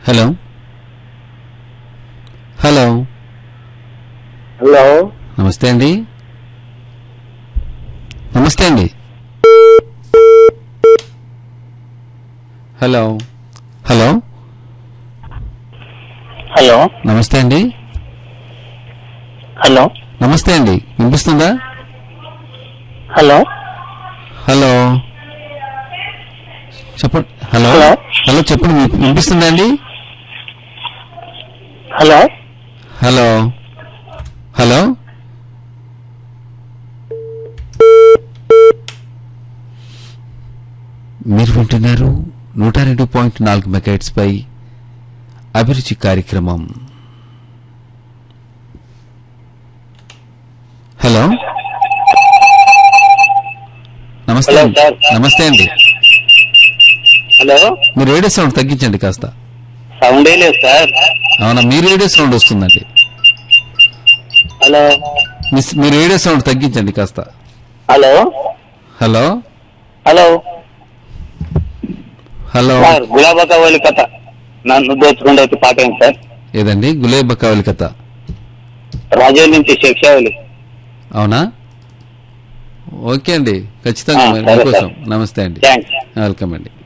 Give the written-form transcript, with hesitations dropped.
Hello hello hello నమస్తే అండి. నమస్తే అండి. హలో హలో హలో నమస్తే అండి. హలో నమస్తే అండి, వినిపిస్తుందా? హలో హలో చెప్పండి. హలో హలో హలో చెప్పండి, వినిపిస్తుందా అండి? హలో హలో హలో మీరు వింటున్నారు 102.4 మెగాహెర్ట్జ్ పై అభిరుచి కార్యక్రమం. హలో నమస్తే హలో అండి. సార్. నమస్తే అండి. హలో మీరు రేడియో సౌండ్ తగ్గించండి కాస్త. సౌండే లేదు సార్. అవునా, మీ రేడియో సౌండ్ వస్తుందండి. హలో మీ రేడియో సౌండ్ తగ్గించండి కాస్త. Hello hello hello hello sir, గులాబా qawwali కథ నన్ను దోచుకుంటే వచ్చి పాట ఏంటి సార్? ఏదండి? గులేబ కావలి కథ. రాజోల్ నుంచి శిక్షావళి. అవునా, ఓకే అండి, ఖచ్చితంగా సరే మీకోసం. సార్. నమస్తే అండి, థ్యాంక్స్. వెల్కమ్ అండి.